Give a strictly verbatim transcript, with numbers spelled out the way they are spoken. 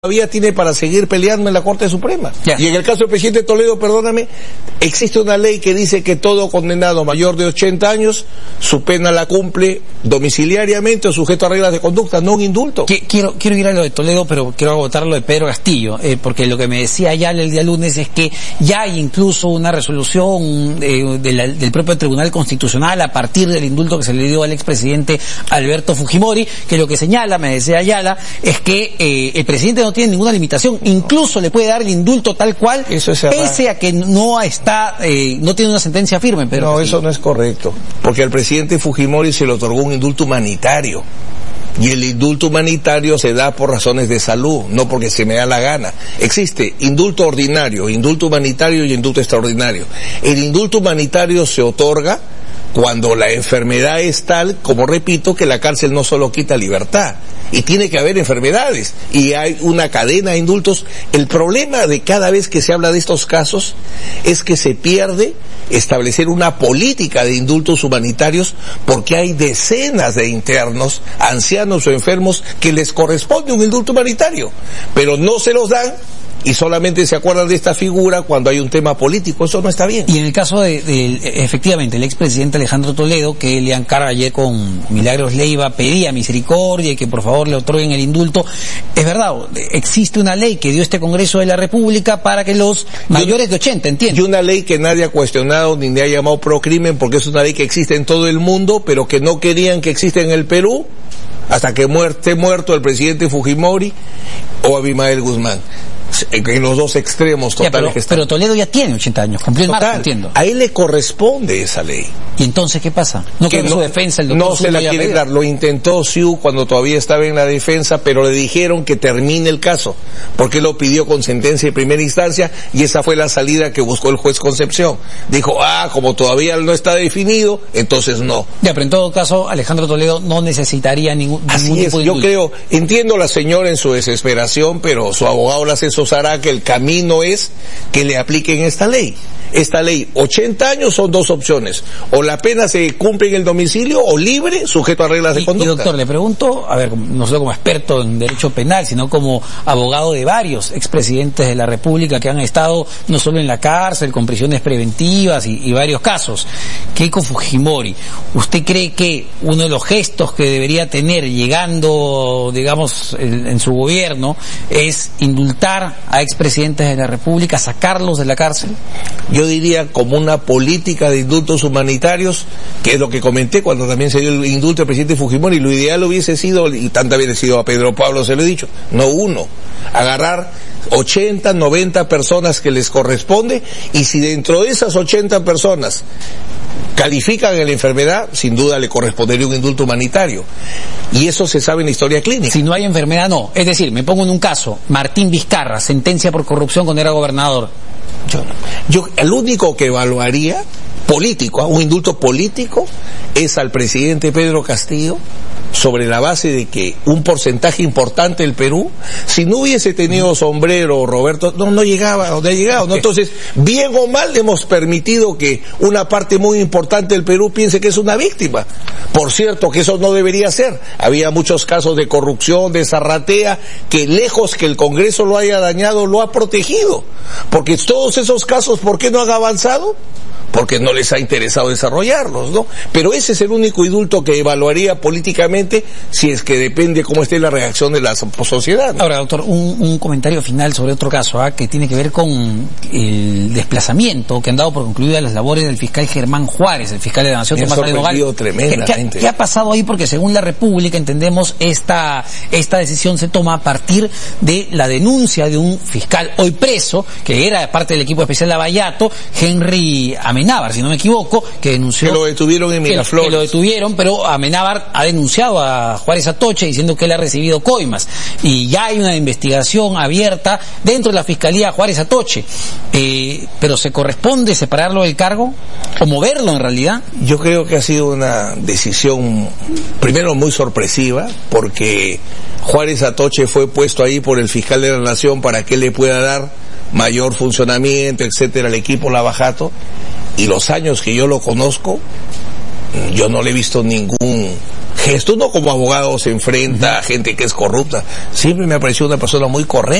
todavía tiene para seguir peleando en la Corte Suprema. Yeah. Y en el caso del presidente Toledo, perdóname, existe una ley que dice que todo condenado mayor de ochenta años, su pena la cumple domiciliariamente o sujeto a reglas de conducta, no un indulto. Quiero, quiero ir a lo de Toledo, pero quiero agotar lo de Pedro Castillo, eh, porque lo que me decía Ayala el día lunes es que ya hay incluso una resolución eh, de la, del propio Tribunal Constitucional a partir del indulto que se le dio al expresidente Alberto Fujimori, que lo que señala, me decía Ayala, es que eh, el presidente no tiene ninguna limitación, incluso le puede dar el indulto tal cual, eso es pese a que no está, eh, no tiene una sentencia firme. Pero no, eso no es correcto, porque al presidente Fujimori se le otorgó un indulto humanitario, y el indulto humanitario se da por razones de salud, no porque se me da la gana. Existe indulto ordinario, indulto humanitario y indulto extraordinario. El indulto humanitario se otorga cuando la enfermedad es tal, como repito, que la cárcel no solo quita libertad, y tiene que haber enfermedades, y hay una cadena de indultos. El problema de cada vez que se habla de estos casos es que se pierde establecer una política de indultos humanitarios, porque hay decenas de internos, ancianos o enfermos, que les corresponde un indulto humanitario, pero no se los dan, y solamente se acuerdan de esta figura cuando hay un tema político. Eso no está bien. Y en el caso de, de efectivamente, el expresidente Alejandro Toledo, que Leán Carr ayer con Milagros Leiva pedía misericordia y que por favor le otorguen el indulto, es verdad, existe una ley que dio este Congreso de la República para que los mayores de ochenta, entiendo. Y una ley que nadie ha cuestionado ni le ha llamado procrimen, porque es una ley que existe en todo el mundo, pero que no querían que exista en el Perú hasta que esté muerto el presidente Fujimori o Abimael Guzmán. En los dos extremos totales, ya, pero, que están. Pero Toledo ya tiene ochenta años, cumplió el marzo, entiendo. A él le corresponde esa ley. ¿Y entonces qué pasa? ¿No que su defensa el doctor No se la quieren dar? Lo intentó Siu cuando todavía estaba en la defensa, pero le dijeron que termine el caso, porque lo pidió con sentencia de primera instancia, y esa fue la salida que buscó el juez Concepción. Dijo, ah, como todavía no está definido, entonces no. Ya, pero en todo caso, Alejandro Toledo no necesitaría ningún, Así ningún es, tipo de yo indulto. creo, entiendo a la señora en su desesperación, pero su abogado la asesorará que el camino es que le apliquen esta ley. Esta ley, ochenta años, son dos opciones: o la pena se cumple en el domicilio, o libre, sujeto a reglas de y, conducta. Y doctor, le pregunto, a ver, no solo como experto en derecho penal, sino como abogado de varios expresidentes de la República que han estado no solo en la cárcel, con prisiones preventivas y, y varios casos. Keiko Fujimori, ¿usted cree que uno de los gestos que debería tener llegando, digamos, en, en su gobierno es indultar a expresidentes de la República, sacarlos de la cárcel? Yo diría como una política de indultos humanitarios, que es lo que comenté cuando también se dio el indulto al presidente Fujimori. Lo ideal hubiese sido, y tantas veces sido a Pedro Pablo se lo he dicho, no uno, agarrar ochenta, noventa personas que les corresponde, y si dentro de esas ochenta personas califican en la enfermedad, sin duda le correspondería un indulto humanitario. Y eso se sabe en la historia clínica. Si no hay enfermedad, no. Es decir, me pongo en un caso, Martín Vizcarra, sentencia por corrupción cuando era gobernador. Yo, yo el único que evaluaría político, un indulto político, es al presidente Pedro Castillo, sobre la base de que un porcentaje importante del Perú, si no hubiese tenido Sombrero, Roberto, no, no llegaba a donde ha llegado, ¿no? Entonces, bien o mal, hemos permitido que una parte muy importante del Perú piense que es una víctima. Por cierto, que eso no debería ser. Había muchos casos de corrupción, de zarratea, que lejos que el Congreso lo haya dañado, lo ha protegido. Porque todos esos casos, ¿por qué no han avanzado? Porque no les ha interesado desarrollarlos, ¿no? Pero ese es el único indulto que evaluaría políticamente, si es que depende cómo esté la reacción de la sociedad, ¿no? Ahora, doctor, un, un comentario final sobre otro caso, ¿eh? que tiene que ver con el desplazamiento que han dado por concluidas las labores del fiscal Germán Juárez, el fiscal de la Nación. Me ha sorprendido tremendamente. ¿Qué, qué ha pasado ahí? Porque según la República, entendemos, esta, esta decisión se toma a partir de la denuncia de un fiscal hoy preso, que era parte del equipo especial de Lavallato, Henry Amenábar, si no me equivoco, que denunció... Que lo detuvieron en Miraflores. Que, que lo detuvieron, pero Amenábar ha denunciado a Juárez Atoche diciendo que él ha recibido coimas. Y ya hay una investigación abierta dentro de la Fiscalía Juárez Atoche. Eh, ¿Pero se corresponde separarlo del cargo? ¿O moverlo en realidad? Yo creo que ha sido una decisión, primero, muy sorpresiva, porque Juárez Atoche fue puesto ahí por el fiscal de la Nación para que le pueda dar mayor funcionamiento, etcétera, al equipo Lavajato. Y los años que yo lo conozco, yo no le he visto ningún gesto, no como abogado se enfrenta a gente que es corrupta. Siempre me ha parecido una persona muy correcta.